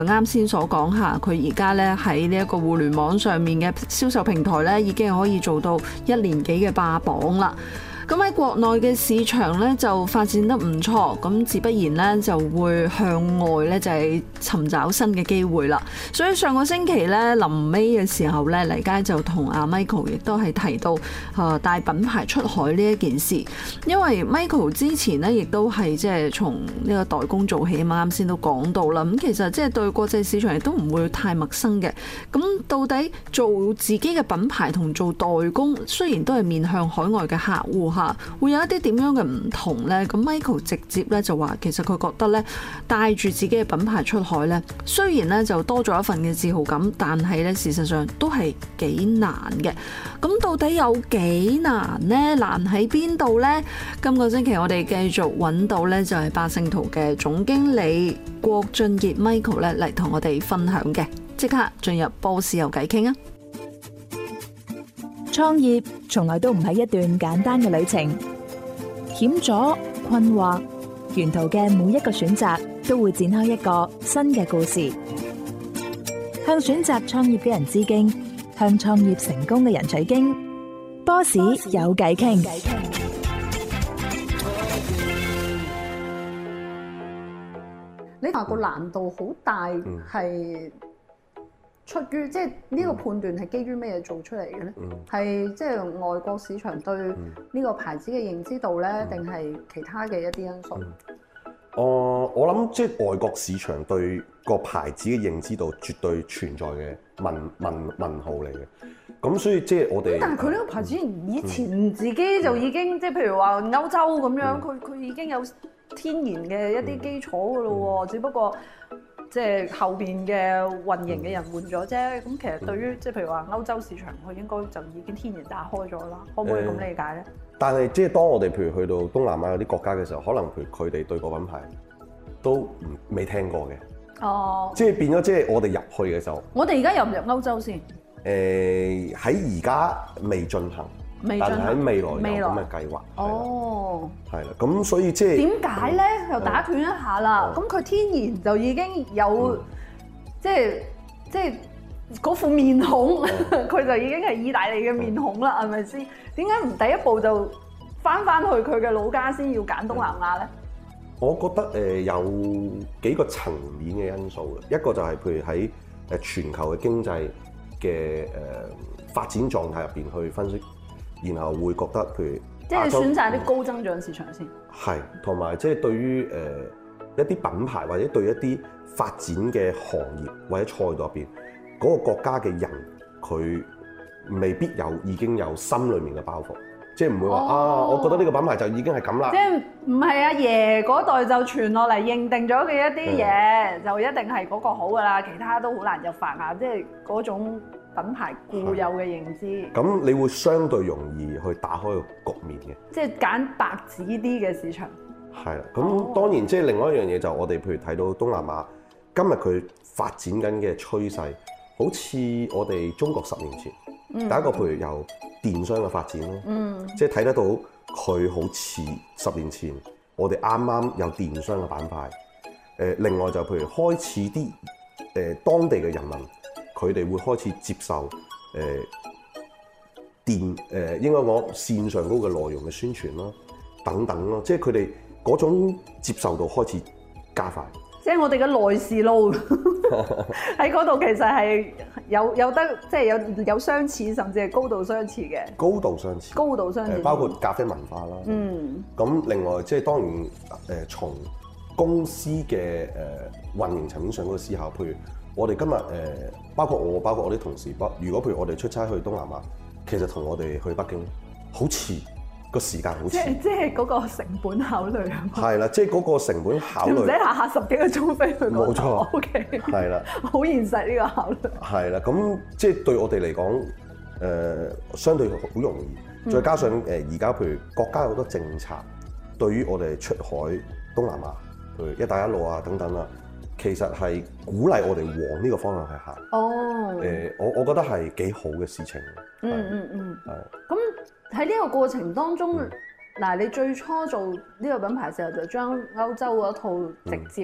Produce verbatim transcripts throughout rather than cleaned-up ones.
啱先所講下，佢而家咧喺呢一個互聯網上面嘅銷售平台咧，已經可以做到一年幾嘅霸榜啦。咁喺國內嘅市場咧就發展得唔錯，咁自不然咧就會向外咧就係尋找新嘅機會啦。所以上個星期咧臨尾嘅時候咧，黎佳就同阿 Michael 亦都係提到誒帶品牌出海呢一件事，因為 Michael 之前咧亦都係即係從呢個代工做起嘛，啱先都講到啦。咁其實即係對國際市場亦都唔會太陌生嘅。咁到底做自己嘅品牌同做代工，雖然都係面向海外嘅客戶嚇，會有一啲點樣嘅唔同呢？咁 Michael 直接咧就話，其實佢覺得咧帶住自己嘅品牌出海咧，雖然咧就多咗一份嘅自豪感，但係咧事實上都係幾難嘅。咁到底有幾難呢？難喺邊度呢？今個星期我哋繼續揾到咧就係百勝圖嘅總經理郭俊傑 Michael 咧嚟同我哋分享嘅。即刻進入波士有偈傾啊！ 創業從來都唔係一段簡單嘅旅程，險阻、困惑，沿途嘅每一個選擇都會展開一個新嘅故事。向選擇創業嘅人致敬，向創業成功嘅人取經。波士有偈傾。 你話個難度好大，係出於即係呢個判斷係基於咩嘢做出嚟嘅咧？係即係外國市場對呢個牌子嘅認知度咧，定係其他嘅一啲因素？ 哦、呃，我諗即係外國市場對個牌子嘅認知度絕對存在嘅問問問號嚟嘅。咁所以即係我哋， 但係佢呢個牌子以前自己就已經、嗯、即係譬如話歐洲咁樣，佢佢、嗯、已經有天然嘅一啲基礎㗎咯喎，嗯、只不過即係後邊嘅運營嘅人換咗啫。咁、嗯、其實對於即係譬如話歐洲市場，佢應該就已經天然打開咗啦。可唔可以咁理解咧？ 但係即係當我哋譬如去到東南亞嗰啲國家嘅時候，可能譬如佢哋對個品牌都唔未聽過嘅。哦，即係變咗，即係我哋入去嘅時候， 我哋而家入唔入歐洲先？ 誒喺而家未進行，但係喺未來有咁嘅計劃。哦，係啦，咁所以即係點解咧？又打斷一下啦。咁佢天然就已經有，即係即係嗰副面孔，佢就已經係意大利嘅面孔啦，係咪先？點解唔第一步就翻翻去佢嘅老家先要揀東南亞咧？ 我覺得誒有幾個層面嘅因素嘅，一個就係譬如喺誒全球嘅經濟嘅誒發展狀態入邊去分析，然後會覺得譬如即係選擇啲高增長市場先。 係，同埋即係對於誒一啲品牌或者對一啲發展嘅行業或者賽道入邊嗰個國家嘅人，佢未必有已經有心裏面嘅包袱。即係唔會話、哦、啊！我覺得呢個品牌就已經係咁啦。即係唔係阿爺嗰代就傳落嚟認定咗嘅一啲嘢，嗯、就一定係嗰個好㗎啦，其他都好難入法啊！即係嗰種品牌固有嘅認知。咁你會相對容易去打開個局面嘅。 即係揀白紙啲嘅市場。係啦， 咁當然即係另外一樣嘢就我哋譬如睇到東南亞今日佢發展緊嘅趨勢，好似我哋中國十年前。第一個譬如由電商嘅發展咯，嗯、即係睇得到佢好似十年前我哋啱啱有電商嘅板塊。誒，另外就譬如開始啲誒、呃、當地嘅人民，佢哋會開始接受誒、呃、電誒、呃、應該講線上嗰個內容嘅宣傳咯，等等咯，即係佢哋嗰種接受度開始加快。 即係我哋嘅內視路喺嗰度，其實係有有得即係有有相似，甚至係高度相似嘅。 高度相似。高度相似。包括咖啡文化啦。嗯。咁另外即係當然誒，從公司嘅誒運營層面上嗰個思考，譬如我哋今日誒，包括我，包括我啲同事，不如果譬如我哋出差去東南亞，其實同我哋去北京好似。個時間好似， 即即係嗰個成本考慮啊嘛。係啦，即係嗰個成本考慮。唔使下下十幾個鐘飛去嗰度。 冇錯。 O K。係啦。好現實呢個考慮。 係啦，咁即係對我哋嚟講，誒、呃、相對好容易。再加上誒而家譬如國家有好多政策，對於我哋出海東南亞，譬如一帶一路啊等等啊，其實係鼓勵我哋往呢個方向去行。哦。誒、呃，我我覺得係幾好嘅事情。 嗯嗯嗯。係。咁。喺呢個過程當中，嗱、嗯，你最初做呢個品牌時候就將歐洲嗰套直接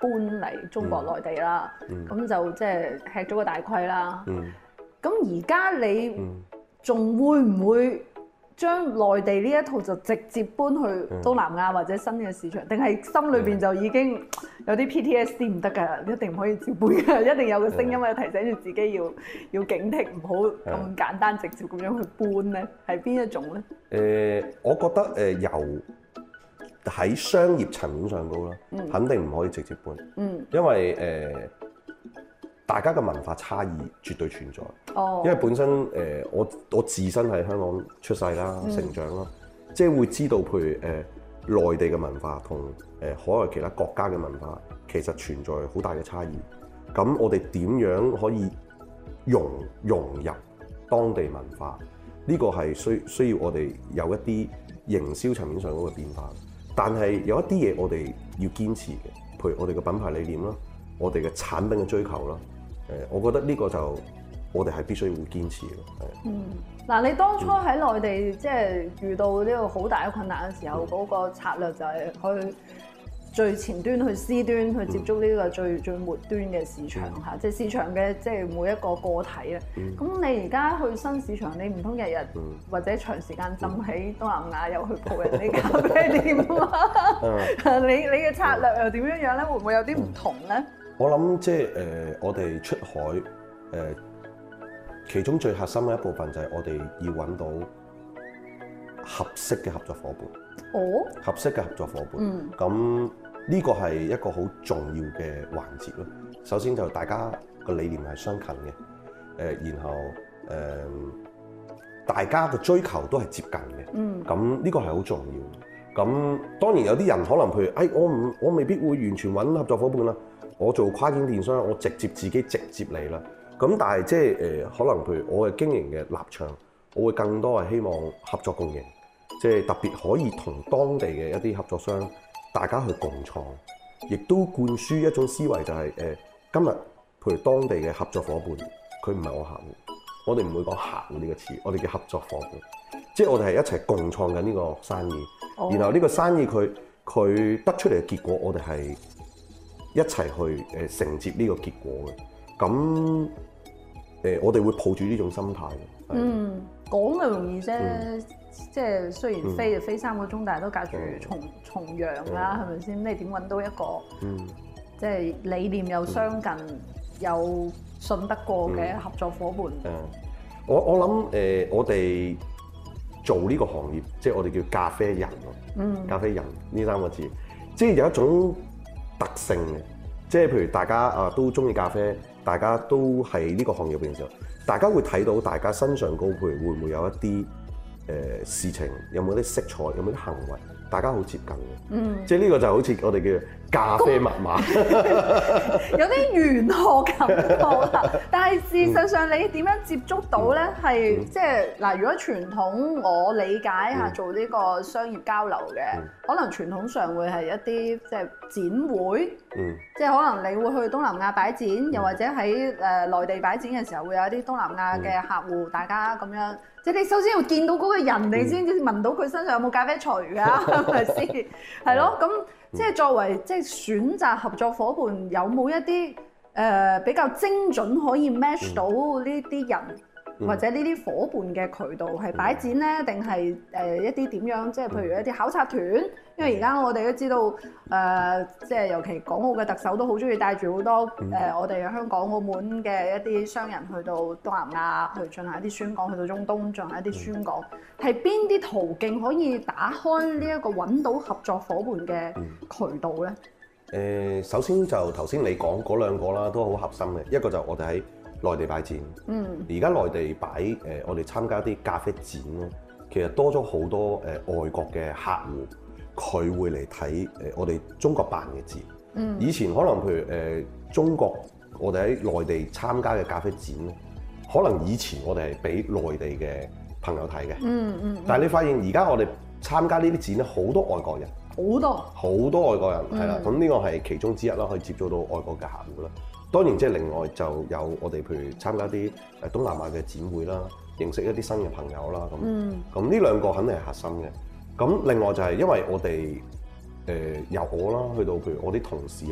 搬嚟中國內地啦，咁、 嗯、 就即係吃咗個大虧啦。 嗯， 咁而家你嗯仲會唔會將內地呢一套就直接搬去東南亞或者新嘅市場，定係心裏邊就已經有啲 P T S D 唔得㗎，一定唔可以照搬㗎，一定有個聲音喺度提醒住自己要要警惕，唔好咁簡單直接咁樣去搬咧？係邊一種咧？ 誒、呃，我覺得誒、呃、由喺商業層面上高啦，嗯、肯定唔可以直接搬，嗯、因為誒、呃、大家嘅文化差異絕對存在。哦，因為本身誒、呃、我我自身喺香港出世啦、嗯、成長啦，即係會知道譬如誒、呃、內地嘅文化同誒、呃、海外其他國家嘅文化其實存在好大嘅差異。咁我哋點樣可以融融入當地文化？呢、這個係需需要我哋有一啲營銷層面上嗰個變化。但係有一啲嘢我哋要堅持嘅，譬如我哋嘅品牌理念啦，我哋嘅產品嘅追求啦，誒，我覺得呢個就我哋係必須要堅持嘅。 嗯，嗱，你當初喺內地即係遇到呢個好大嘅困難嘅時候，嗰、嗯、個策略就係去最前端去 C 端去接觸呢個最、嗯、最末端嘅市場嚇，嗯、即係市場嘅即係每一個個體啊。咁、嗯、你而家去新市場，你唔通日日、嗯、或者長時間浸喺東南亞，又去蒲人哋咖啡店啊？嗯、你你嘅策略又點樣樣咧？會唔會有啲唔同咧？ 我諗即係誒、呃，我哋出海誒、呃，其中最核心嘅一部分就係我哋要揾到合適嘅合作伙伴。哦，合適嘅合作伙伴。嗯，咁呢個係一個好重要嘅環節咯。首先就大家個理念係相近嘅，誒、呃，然後誒、呃，大家嘅追求都係接近嘅。嗯，咁呢個係好重要。咁當然有啲人可能譬如，誒、哎，我唔，我未必會完全揾合作伙伴啦。我做跨境電商，我直接自己直接嚟啦。咁但係即係誒，可能譬如我嘅經營嘅立場，我會更多係希望合作共贏。即係特別可以同當地嘅一啲合作商，大家去共創，亦都灌輸一種思維、就係，就係誒今日譬如當地嘅合作伙伴，佢唔係我客戶，我哋唔會講客戶呢個詞，我哋叫合作伙伴，即係我哋係一齊共創緊呢個生意，哦、然後呢個生意佢佢得出嚟嘅結果，我哋係一齊去誒承接呢個結果嘅，咁誒我哋會抱住呢種心態。 嗯，講就容易啫。嗯，即係雖然飛就飛三個鐘，但係都隔住重重洋啦，係咪先？你點揾到一個、嗯、即係理念又相近、嗯、又信得過嘅合作伙伴？誒、嗯， 我我諗誒、呃，我哋做呢個行業，即係我哋叫咖啡人咯。嗯，咖啡人呢三個字，即係有一種特性嘅，即係譬如大家啊都中意咖啡，大家都係呢個行業入邊嘅時候，大家會睇到大家身上高配會唔會有一啲誒、呃、事情，有冇啲色彩，有冇啲行為，大家好接近嘅。嗯，即係呢個就好似我哋叫咖啡密碼， 有啲玄學感覺啦。但係事實上，你點樣接觸到咧？係、嗯、即係嗱，如果傳統我理解下做呢個商業交流嘅，嗯、可能傳統上會係一啲即係展會，嗯、即係可能你會去東南亞擺展，嗯、又或者喺誒內地擺展嘅時候，會有一啲東南亞嘅客戶，嗯、大家咁樣。即係你首先要見到嗰個人，你先至聞到佢身上有冇咖啡除㗎，係咪先？係咯，咁即係作為即係選擇合作伙伴，有冇一啲誒、呃、比較精準可以 match 到呢啲人、嗯、或者呢啲伙伴嘅渠道係擺展咧，定係誒一啲點樣？即係譬如一啲考察團，因為而家我哋都知道誒、呃，即係尤其港澳嘅特首都好中意帶住好多誒、呃、我哋香港澳門嘅一啲商人去到東南亞去進行一啲宣講，去到中東進行一啲宣講，係邊啲途徑可以打開呢一個揾到合作伙伴嘅渠道咧？誒、 呃，首先就頭先你講嗰兩個啦，都好合心嘅。一個就我哋喺內地擺展，嗯，而家內地擺誒、呃，我哋參加啲咖啡展咧，其實多咗好多誒、呃、外國嘅客戶。佢會嚟睇誒我哋中國辦嘅展，嗯、以前可能譬如誒、呃、中國我哋喺內地參加嘅咖啡展咧，可能以前我哋係俾內地嘅朋友睇嘅，嗯嗯，但係你發現而家我哋參加呢啲展咧，好多外國人，好多好多外國人係啦，咁呢、嗯、個係其中之一啦，可以接觸到外國嘅客戶啦。當然即係另外就有我哋譬如參加啲誒東南亞嘅展會啦，認識一啲新嘅朋友啦，咁咁呢兩個肯定係核心嘅。咁另外就係因為我哋誒、呃、由我啦，去到譬如我啲同事啦，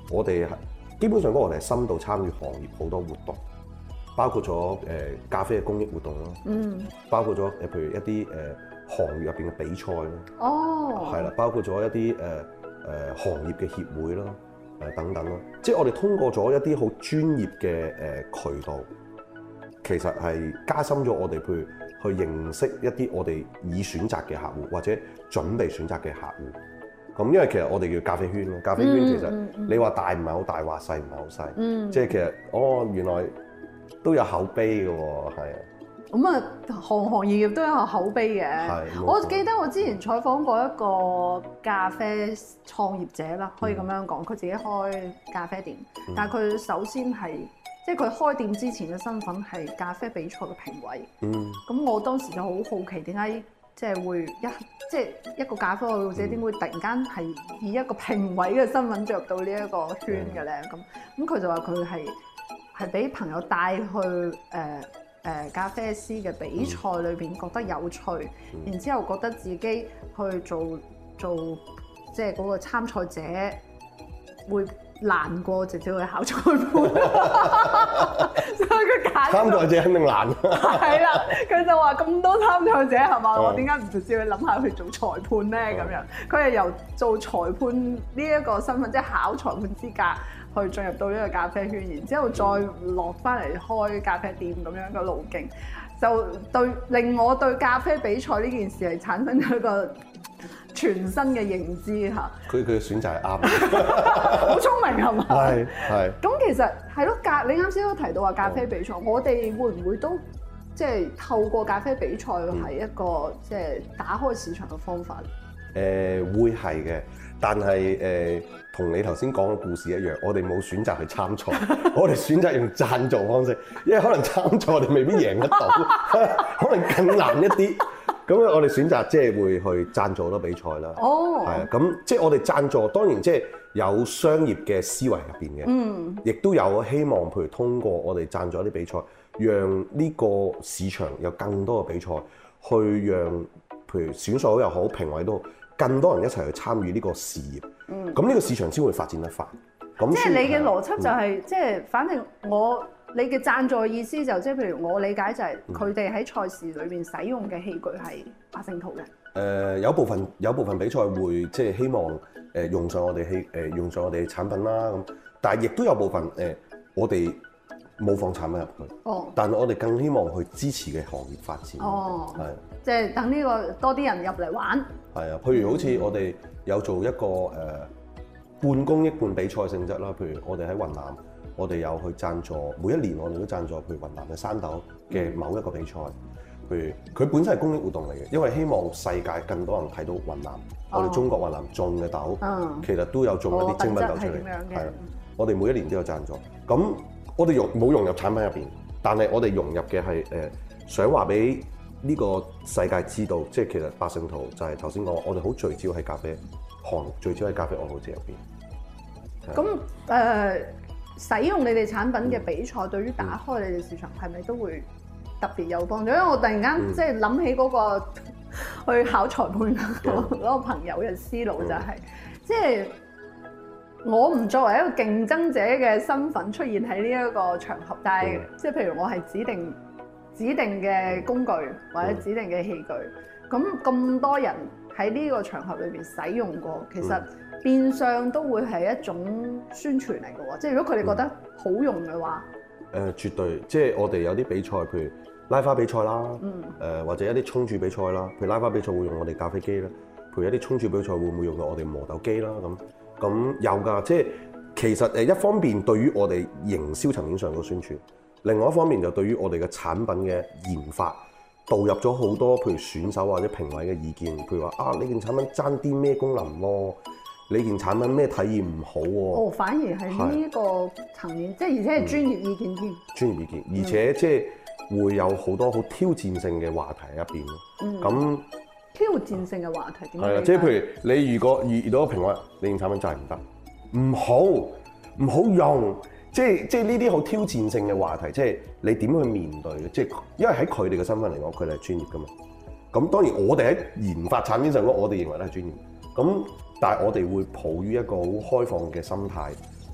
我哋基本上嗰個我哋係深度參與行業好多活動，包括咗誒、呃、咖啡嘅公益活動啦，嗯，包括咗誒譬如一啲誒、呃、行業入邊嘅比賽啦，哦，係啦，包括咗一啲誒誒行業嘅協會啦，誒、呃、等等啦，即係我哋通過咗一啲好專業嘅誒、呃、渠道，其實係加深咗我哋譬如去認識一啲我哋已選擇嘅客戶或者準備選擇嘅客戶。咁因為其實我哋叫咖啡圈咯，咖啡圈其實你話大唔係好大，話細唔係好細，嗯、即係其實哦原來都有口碑嘅喎，係啊。 咁啊，行行業業都有口碑嘅。我記得我之前採訪過一個咖啡創業者啦，可以咁樣講，佢、嗯、自己開咖啡店，嗯、但係佢首先係即係佢開店之前嘅身份係咖啡比賽嘅評委。嗯。咁我當時就好好奇點解？即係會一即係一個咖啡愛好者點會突然間係以一個評委嘅身份進入到呢一個圈嘅咧？咁咁佢就話佢係係俾朋友帶去誒誒、呃呃、咖啡師嘅比賽裏邊覺得有趣，嗯、然之後覺得自己去做做即係嗰個參賽者會難過直接去考裁判，所以佢揀參賽者肯定難。 係啦，佢就話咁多參賽者係嘛，我點解唔直接去諗下去做裁判咧？咁樣佢係由做裁判呢一個身份，即係考裁判資格，去進入到呢個咖啡圈，然之後再落翻嚟開咖啡店咁樣嘅路徑，就對令我對咖啡比賽呢件事係產生咗一個全新嘅認知嚇，佢佢嘅選擇係啱， 好聰明係嘛？ 係係。 咁其實係咯，咖你啱先都提到話咖啡比賽，哦、我哋會唔會都即係透過咖啡比賽係一個、嗯、即係打開市場嘅方法？ 誒、呃、會係嘅，但係誒同你頭先講嘅故事一樣，我哋冇選擇去參賽，我哋選擇用贊助方式，因為可能參賽我哋未必贏得到，可能更難一啲。咁我哋選擇即係會去贊助好多比賽啦。哦，係啊，咁即係我哋贊助，當然即係有商業嘅思維入邊嘅，嗯，亦都有希望，譬如通過我哋贊助一啲比賽，讓呢個市場有更多嘅比賽，去讓譬如選手又好，評委都好，更多人一齊去參與呢個事業。嗯，咁呢個市場先會發展得快。咁即係你嘅邏輯就係、是，即係、嗯、反正我。你嘅贊助意思就即係譬如我理解就係佢哋喺賽事裏邊使用嘅器具係百勝圖嘅。誒、 呃、有部分有部分比賽會即係希望誒用上我哋器誒用上我哋嘅產品啦咁，但係亦都有部分誒、呃、我哋冇放產品入去。哦。但係我哋更希望去支持嘅行業發展。哦。係。即係等呢個多啲人入嚟玩。 係啊，譬如好似我哋有做一個誒、呃、半公益半比賽性質啦，譬如我哋喺雲南。我哋有去贊助，每一年我哋都贊助，譬如雲南嘅山豆嘅某一個比賽，譬如佢本身係公益活動嚟嘅，因為希望世界更多人睇到雲南，哦、我哋中國雲南種嘅豆，嗯、其實都有種一啲精品豆出嚟，係啊，我哋每一年都有贊助。咁我哋融冇融入產品入邊，但係我哋融入嘅係誒想話俾呢個世界知道，即係其實百勝圖就係頭先講，我哋好聚焦喺咖啡行，聚焦喺咖啡愛好者入邊。 咁誒。呃使用你哋產品嘅比賽，對於打開你哋市場係咪都會特別有幫助？因為我突然間、嗯、即係諗起嗰個去考裁判嗰個朋友嘅思路就係、是，嗯、即係我唔作為一個競爭者嘅身份出現喺呢一個場合，但係、嗯、即係譬如我係指定指定嘅工具或者指定嘅器具，咁咁、嗯、多人喺呢個場合裏邊使用過，其實、嗯。變相都會係一種宣傳嚟嘅喎，即係如果佢哋覺得好用嘅話，誒、 嗯呃、絕對，即係我哋有啲比賽，譬如拉花比賽啦，誒、嗯呃、或者一啲沖煮比賽啦，譬如拉花比賽會用我哋咖啡機啦，譬如一啲沖煮比賽會唔會用到我哋磨豆機啦咁，咁有㗎，即係其實誒一方面對於我哋營銷層面上嘅宣傳，另外一方面就對於我哋嘅產品嘅研發導入咗好多譬如選手或者評委嘅意見，譬如話啊呢件產品爭啲咩功能喎？你件產品咩體驗唔好喎？ 哦，反而係呢個層面，即係而且係專業意見添。 專業意見，而且即係會有好多好挑戰性嘅話題喺入邊咯。嗯。咁挑戰性嘅話題點樣？係啦，即係譬如你如果遇遇到個評委，你件產品就係唔得，唔好，唔好用，即係即係呢啲好挑戰性嘅話題，即係你點去面對嘅？即係因為喺佢哋嘅身份嚟講，佢哋係專業噶嘛。咁當然我哋喺研發產品上講，我哋認為咧係專業。咁但係我哋會抱於一個好開放嘅心態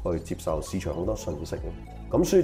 去接受市場好多信息嘅。咁所以